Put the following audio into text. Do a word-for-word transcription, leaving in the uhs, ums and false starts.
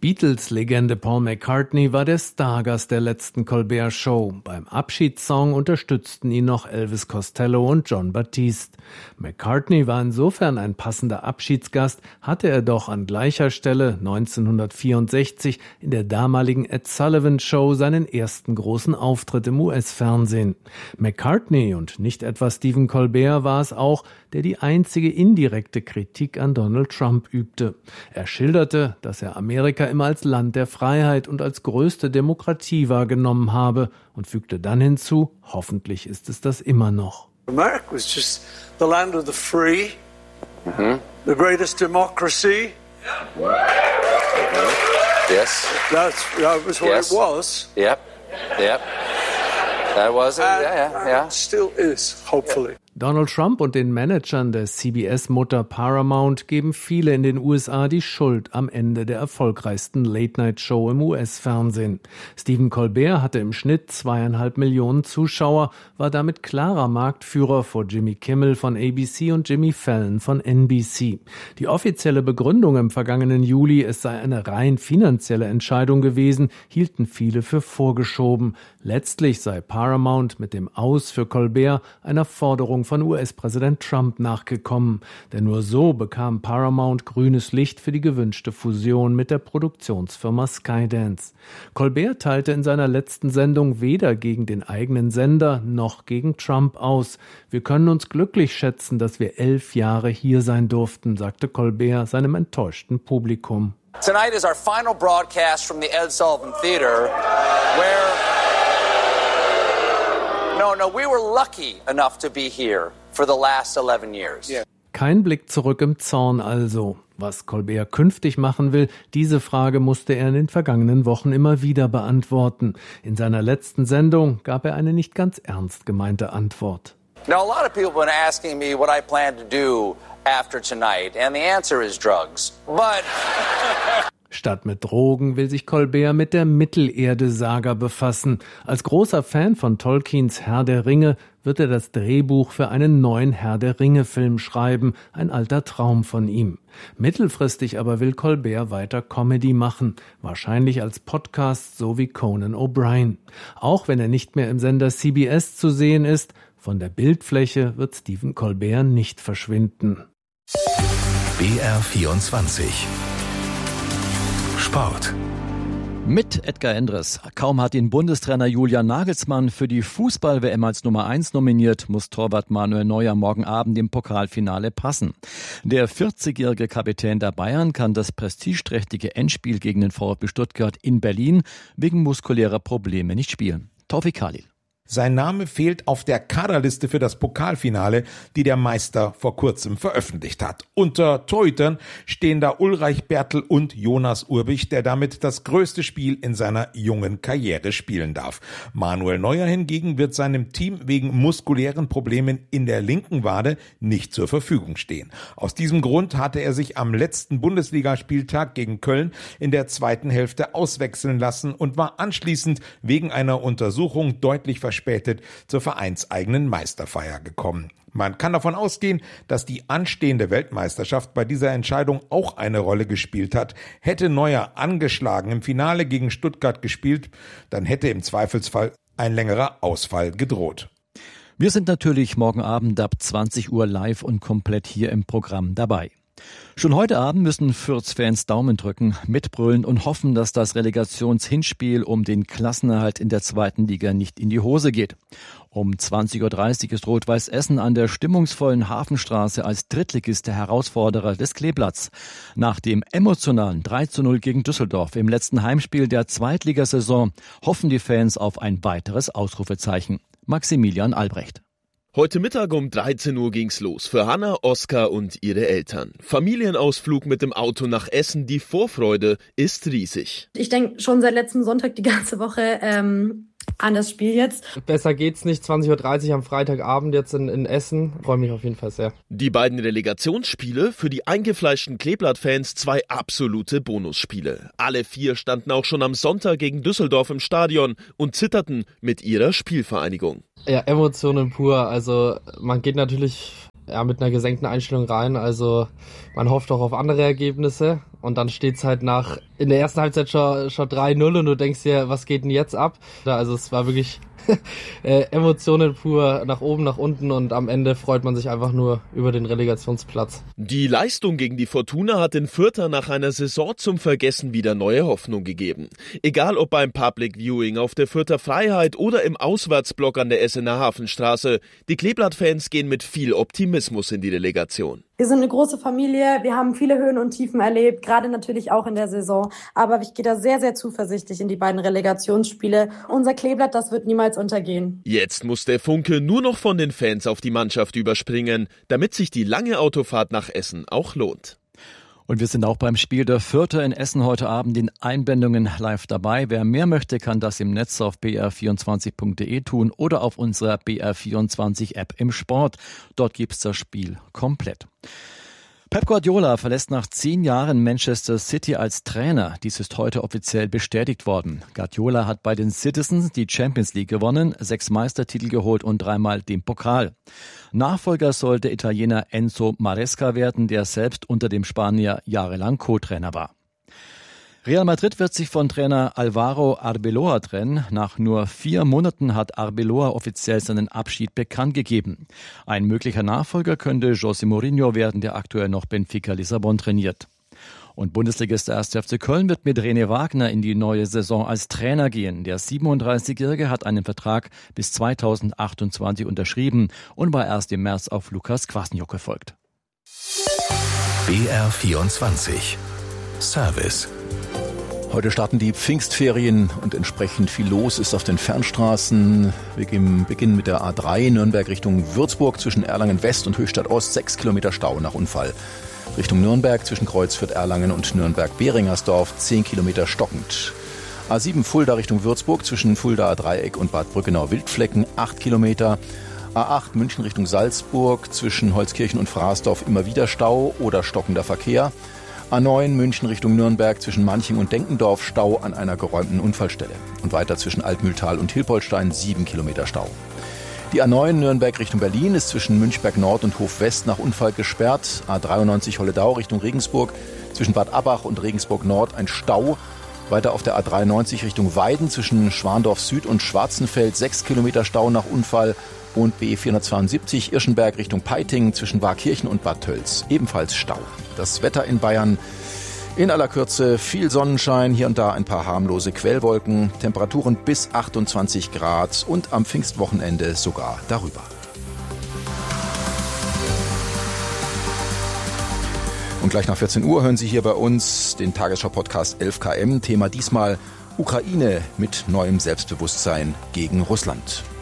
Beatles-Legende Paul McCartney war der Stargast der letzten Colbert-Show. Beim Abschiedssong unterstützten ihn noch Elvis Costello und Jon Batiste. McCartney war insofern ein passender Abschiedsgast, hatte er doch an gleicher Stelle neunzehnhundertvierundsechzig in der damaligen Ed Sullivan Show seinen ersten großen Auftritt im U S-Fernsehen. McCartney und nicht etwa Stephen Colbert war es auch, der die einzige indirekte Kritik an Donald Trump übte. Er schilderte, dass er Amerika immer als Land der Freiheit und als größte Demokratie wahrgenommen habe und fügte dann hinzu, hoffentlich ist es das immer noch. America was just the land of the free, mm-hmm. the greatest democracy. Mm-hmm. Yes. That's, that was what yes. it was. Yep, yep. That was it, and, yeah, yeah, yeah. It still is, hopefully. Donald Trump und den Managern der C B S-Mutter Paramount geben viele in den U S A die Schuld am Ende der erfolgreichsten Late-Night-Show im U S-Fernsehen. Stephen Colbert hatte im Schnitt zweieinhalb Millionen Zuschauer, war damit klarer Marktführer vor Jimmy Kimmel von A B C und Jimmy Fallon von N B C. Die offizielle Begründung im vergangenen Juli, es sei eine rein finanzielle Entscheidung gewesen, hielten viele für vorgeschoben. Letztlich sei Paramount mit dem Aus für Colbert einer Forderung von U S-Präsident Trump nachgekommen. Denn nur so bekam Paramount grünes Licht für die gewünschte Fusion mit der Produktionsfirma Skydance. Colbert teilte in seiner letzten Sendung weder gegen den eigenen Sender noch gegen Trump aus. Wir können uns glücklich schätzen, dass wir elf Jahre hier sein durften, sagte Colbert seinem enttäuschten Publikum. Tonight is our final broadcast from the Ed Sullivan Theater, where No, no, we were lucky enough to be here for the last eleven years. Yeah. Kein Blick zurück im Zorn also. Was Colbert künftig machen will, diese Frage musste er in den vergangenen Wochen immer wieder beantworten. In seiner letzten Sendung gab er eine nicht ganz ernst gemeinte Antwort. Now, a lot of people have been asking me what I plan to do after tonight, and the answer is drugs. But Statt mit Drogen will sich Colbert mit der Mittelerde-Saga befassen. Als großer Fan von Tolkiens Herr der Ringe wird er das Drehbuch für einen neuen Herr der Ringe-Film schreiben, ein alter Traum von ihm. Mittelfristig aber will Colbert weiter Comedy machen, wahrscheinlich als Podcast so wie Conan O'Brien. Auch wenn er nicht mehr im Sender C B S zu sehen ist, von der Bildfläche wird Stephen Colbert nicht verschwinden. B R vierundzwanzig Sport. Mit Edgar Endres. Kaum hat ihn Bundestrainer Julian Nagelsmann für die Fußball-W M als Nummer eins nominiert, muss Torwart Manuel Neuer morgen Abend im Pokalfinale passen. Der vierzigjährige Kapitän der Bayern kann das prestigeträchtige Endspiel gegen den VfB Stuttgart in Berlin wegen muskulärer Probleme nicht spielen. Tawfik Khalil. Sein Name fehlt auf der Kaderliste für das Pokalfinale, die der Meister vor kurzem veröffentlicht hat. Unter Torhütern stehen da Ulreich Bertl und Jonas Urbich, der damit das größte Spiel in seiner jungen Karriere spielen darf. Manuel Neuer hingegen wird seinem Team wegen muskulären Problemen in der linken Wade nicht zur Verfügung stehen. Aus diesem Grund hatte er sich am letzten Bundesligaspieltag gegen Köln in der zweiten Hälfte auswechseln lassen und war anschließend wegen einer Untersuchung deutlich verspätet später zur vereinseigenen Meisterfeier gekommen. Man kann davon ausgehen, dass die anstehende Weltmeisterschaft bei dieser Entscheidung auch eine Rolle gespielt hat. Hätte Neuer angeschlagen im Finale gegen Stuttgart gespielt, dann hätte im Zweifelsfall ein längerer Ausfall gedroht. Wir sind natürlich morgen Abend ab zwanzig Uhr live und komplett hier im Programm dabei. Schon heute Abend müssen Fürth-Fans Daumen drücken, mitbrüllen und hoffen, dass das Relegationshinspiel um den Klassenerhalt in der zweiten Liga nicht in die Hose geht. Um zwanzig Uhr dreißig ist Rot-Weiß Essen an der stimmungsvollen Hafenstraße als Drittligist der Herausforderer des Kleeblatts. Nach dem emotionalen drei zu null gegen Düsseldorf im letzten Heimspiel der Zweitligasaison hoffen die Fans auf ein weiteres Ausrufezeichen. Maximilian Albrecht. Heute Mittag um dreizehn Uhr ging's los für Hanna, Oskar und ihre Eltern. Familienausflug mit dem Auto nach Essen, die Vorfreude ist riesig. Ich denke schon seit letztem Sonntag die ganze Woche ähm, an das Spiel jetzt. Besser geht's nicht, zwanzig Uhr dreißig am Freitagabend jetzt in, in Essen. Freue mich auf jeden Fall sehr. Die beiden Relegationsspiele, für die eingefleischten Kleeblatt-Fans zwei absolute Bonusspiele. Alle vier standen auch schon am Sonntag gegen Düsseldorf im Stadion und zitterten mit ihrer Spielvereinigung. Ja, Emotionen pur. Also man geht natürlich ja, mit einer gesenkten Einstellung rein. Also man hofft auch auf andere Ergebnisse. Und dann steht's halt nach, in der ersten Halbzeit schon, schon drei null und du denkst dir, was geht denn jetzt ab? Also es war wirklich äh, Emotionen pur nach oben, nach unten und am Ende freut man sich einfach nur über den Relegationsplatz. Die Leistung gegen die Fortuna hat den Fürther nach einer Saison zum Vergessen wieder neue Hoffnung gegeben. Egal ob beim Public Viewing auf der Fürther Freiheit oder im Auswärtsblock an der Essener Hafenstraße, die Kleeblatt-Fans gehen mit viel Optimismus in die Relegation. Wir sind eine große Familie, wir haben viele Höhen und Tiefen erlebt, gerade natürlich auch in der Saison. Aber ich gehe da sehr, sehr zuversichtlich in die beiden Relegationsspiele. Unser Kleeblatt, das wird niemals untergehen. Jetzt muss der Funke nur noch von den Fans auf die Mannschaft überspringen, damit sich die lange Autofahrt nach Essen auch lohnt. Und wir sind auch beim Spiel der Fürther in Essen heute Abend in Einblendungen live dabei. Wer mehr möchte, kann das im Netz auf b r vierundzwanzig punkt de tun oder auf unserer B R vierundzwanzig App im Sport. Dort gibt's das Spiel komplett. Pep Guardiola verlässt nach zehn Jahren Manchester City als Trainer. Dies ist heute offiziell bestätigt worden. Guardiola hat bei den Citizens die Champions League gewonnen, sechs Meistertitel geholt und dreimal den Pokal. Nachfolger soll der Italiener Enzo Maresca werden, der selbst unter dem Spanier jahrelang Co-Trainer war. Real Madrid wird sich von Trainer Alvaro Arbeloa trennen. Nach nur vier Monaten hat Arbeloa offiziell seinen Abschied bekannt gegeben. Ein möglicher Nachfolger könnte José Mourinho werden, der aktuell noch Benfica Lissabon trainiert. Und Bundesligist der erste F C Köln wird mit René Wagner in die neue Saison als Trainer gehen. Der siebenunddreißigjährige hat einen Vertrag bis zweitausendachtundzwanzig unterschrieben und war erst im März auf Lukas Kwasniok gefolgt. B R vierundzwanzig Service. Heute starten die Pfingstferien und entsprechend viel los ist auf den Fernstraßen. Wir beginnen mit der A drei Nürnberg Richtung Würzburg zwischen Erlangen West und Höchstadt Ost. Sechs Kilometer Stau nach Unfall. Richtung Nürnberg zwischen Kreuzfürth Erlangen und Nürnberg-Behringersdorf. Zehn Kilometer stockend. A sieben Fulda Richtung Würzburg zwischen Fuldaer Dreieck und Bad Brückenau-Wildflecken. Acht Kilometer. A acht München Richtung Salzburg zwischen Holzkirchen und Fraßdorf immer wieder Stau oder stockender Verkehr. A neun München Richtung Nürnberg zwischen Manching und Denkendorf Stau an einer geräumten Unfallstelle. Und weiter zwischen Altmühltal und Hilpoltstein sieben Kilometer Stau. Die A neun Nürnberg Richtung Berlin ist zwischen Münchberg Nord und Hof West nach Unfall gesperrt. A dreiundneunzig Holledau Richtung Regensburg zwischen Bad Abbach und Regensburg Nord ein Stau. Weiter auf der A dreiundneunzig Richtung Weiden zwischen Schwandorf Süd und Schwarzenfeld sechs Kilometer Stau nach Unfall. Und B vierhundertzweiundsiebzig Irschenberg Richtung Peiting zwischen Warkirchen und Bad Tölz. Ebenfalls Stau. Das Wetter in Bayern in aller Kürze viel Sonnenschein, hier und da ein paar harmlose Quellwolken, Temperaturen bis achtundzwanzig Grad und am Pfingstwochenende sogar darüber. Und gleich nach vierzehn Uhr hören Sie hier bei uns den Tagesschau-Podcast elf Kilometer. Thema diesmal Ukraine mit neuem Selbstbewusstsein gegen Russland.